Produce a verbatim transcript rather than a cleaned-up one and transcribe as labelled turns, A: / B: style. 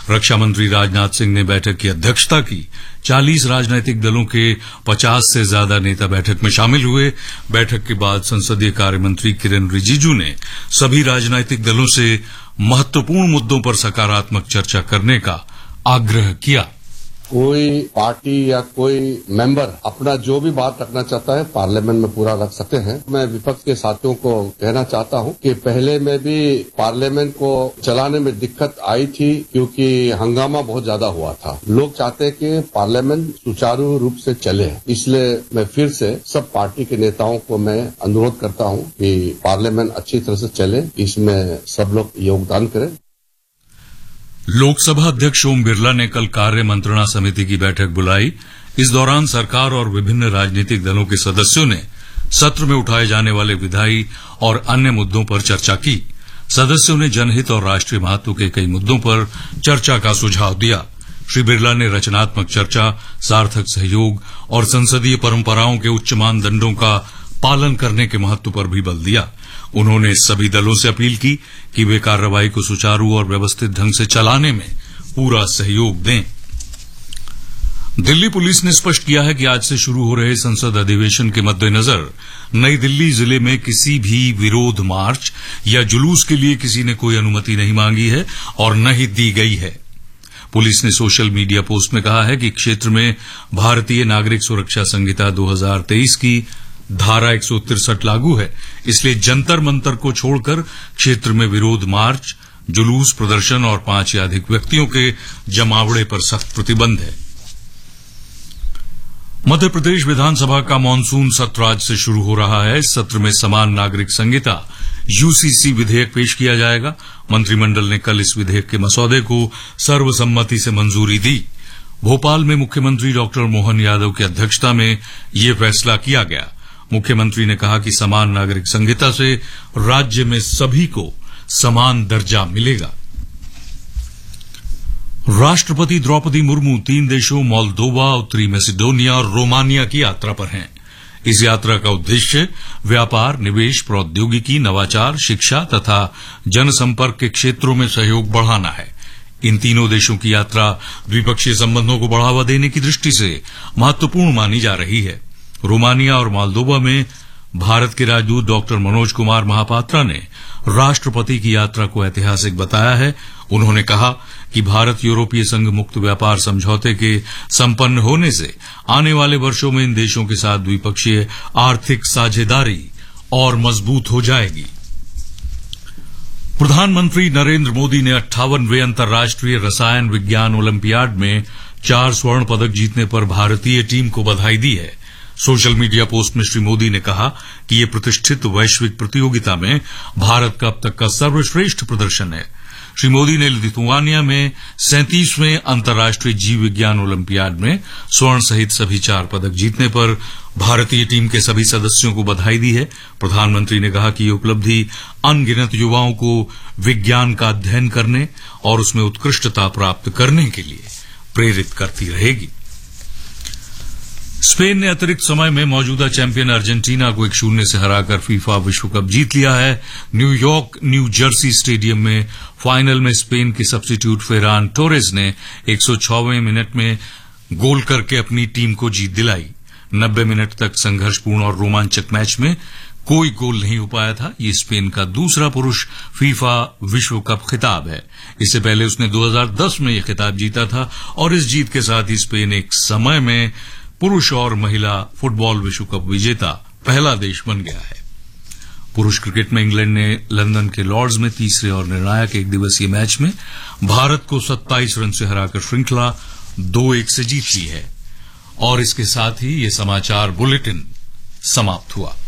A: रक्षा मंत्री राजनाथ सिंह ने बैठक की अध्यक्षता की। चालीस राजनीतिक दलों के पचास से ज्यादा नेता बैठक में शामिल हुए। बैठक के बाद संसदीय कार्य मंत्री किरेन रिजिजू ने सभी राजनीतिक दलों से महत्वपूर्ण मुद्दों पर सकारात्मक चर्चा करने का आग्रह किया।
B: कोई पार्टी या कोई मेंबर अपना जो भी बात रखना चाहता है पार्लियामेंट में पूरा रख सकते हैं। मैं विपक्ष के साथियों को कहना चाहता हूं कि पहले में भी पार्लियामेंट को चलाने में दिक्कत आई थी क्योंकि हंगामा बहुत ज्यादा हुआ था। लोग चाहते हैं कि पार्लियामेंट सुचारू रूप से चले, इसलिए मैं फिर से सब पार्टी के नेताओं को मैं अनुरोध करता हूं कि पार्लियामेंट अच्छी तरह से चले, इसमें सब लोग योगदान करें।
A: लोकसभा अध्यक्ष ओम बिरला ने कल कार्य मंत्रणा समिति की बैठक बुलाई। इस दौरान सरकार और विभिन्न राजनीतिक दलों के सदस्यों ने सत्र में उठाए जाने वाले विधायी और अन्य मुद्दों पर चर्चा की। सदस्यों ने जनहित और राष्ट्रीय महत्व के कई मुद्दों पर चर्चा का सुझाव दिया। श्री बिरला ने रचनात्मक चर्चा, सार्थक सहयोग और संसदीय परंपराओं के उच्च मानदंडों का पालन करने के महत्व पर भी बल दिया। उन्होंने सभी दलों से अपील की कि वे कार्रवाई को सुचारू और व्यवस्थित ढंग से चलाने में पूरा सहयोग दें। दिल्ली पुलिस ने स्पष्ट किया है कि आज से शुरू हो रहे संसद अधिवेशन के मद्देनजर नई दिल्ली जिले में किसी भी विरोध मार्च या जुलूस के लिए किसी ने कोई अनुमति नहीं मांगी है और न ही दी गई है। पुलिस ने सोशल मीडिया पोस्ट में कहा है कि क्षेत्र में भारतीय नागरिक सुरक्षा संहिता दो हज़ार तेईस की धारा एक सौ तिरसठ लागू है, इसलिए जंतर मंतर को छोड़कर क्षेत्र में विरोध मार्च, जुलूस, प्रदर्शन और पांच या अधिक व्यक्तियों के जमावड़े पर सख्त प्रतिबंध है। मध्य प्रदेश विधानसभा का मानसून सत्र आज से शुरू हो रहा है। इस सत्र में समान नागरिक संहिता यूसीसी विधेयक पेश किया जाएगा। मंत्रिमंडल ने कल इस विधेयक के मसौदे को सर्वसम्मति से मंजूरी दी। भोपाल में मुख्यमंत्री डॉक्टर मोहन यादव की अध्यक्षता में यह फैसला किया गया। मुख्यमंत्री ने कहा कि समान नागरिक संहिता से राज्य में सभी को समान दर्जा मिलेगा। राष्ट्रपति द्रौपदी मुर्मू तीन देशों मोल्दोवा, उत्तरी मैसेडोनिया और रोमानिया की यात्रा पर हैं। इस यात्रा का उद्देश्य व्यापार, निवेश, प्रौद्योगिकी, नवाचार, शिक्षा तथा जनसंपर्क के क्षेत्रों में सहयोग बढ़ाना है। इन तीनों देशों की यात्रा द्विपक्षीय संबंधों को बढ़ावा देने की दृष्टि से महत्वपूर्ण मानी जा रही है। रोमानिया और मोल्दोवा में भारत के राजदूत डॉक्टर मनोज कुमार महापात्रा ने राष्ट्रपति की यात्रा को ऐतिहासिक बताया है। उन्होंने कहा कि भारत यूरोपीय संघ मुक्त व्यापार समझौते के संपन्न होने से आने वाले वर्षों में इन देशों के साथ द्विपक्षीय आर्थिक साझेदारी और मजबूत हो जाएगी। प्रधानमंत्री नरेंद्र मोदी ने अट्ठावनवें अंतर्राष्ट्रीय रसायन विज्ञान ओलंपियाड में चार स्वर्ण पदक जीतने पर भारतीय टीम को बधाई दी है। सोशल मीडिया पोस्ट में श्री मोदी ने कहा कि ये प्रतिष्ठित वैश्विक प्रतियोगिता में भारत का अब तक का सर्वश्रेष्ठ प्रदर्शन है। श्री मोदी ने लिथुआनिया में सैंतीसवें अंतर्राष्ट्रीय जीव विज्ञान ओलंपियाड में स्वर्ण सहित सभी चार पदक जीतने पर भारतीय टीम के सभी सदस्यों को बधाई दी है। प्रधानमंत्री ने कहा कि ये उपलब्धि अनगिनत युवाओं को विज्ञान का अध्ययन करने और उसमें उत्कृष्टता प्राप्त करने के लिए प्रेरित करती रहेगी। स्पेन ने अतिरिक्त समय में मौजूदा चैंपियन अर्जेंटीना को एक शून्य से हराकर फीफा विश्व कप जीत लिया है। न्यूयॉर्क न्यू जर्सी स्टेडियम में फाइनल में स्पेन के सब्स्टिट्यूट फेरान टोरेस ने एक सौ छहवें मिनट में गोल करके अपनी टीम को जीत दिलाई। नब्बे मिनट तक संघर्षपूर्ण और रोमांचक मैच में कोई गोल नहीं हो पाया था। ये स्पेन का दूसरा पुरुष फीफा विश्व कप खिताब है। इससे पहले उसने दो हज़ार दस में यह खिताब जीता था और इस जीत के साथ ही स्पेन एक समय में पुरुष और महिला फुटबॉल विश्व कप विजेता पहला देश बन गया है। पुरुष क्रिकेट में इंग्लैंड ने लंदन के लॉर्ड्स में तीसरे और निर्णायक एक दिवसीय मैच में भारत को सत्ताईस रन से हराकर श्रृंखला दो एक से जीत ली है। और इसके साथ ही ये समाचार बुलेटिन समाप्त हुआ।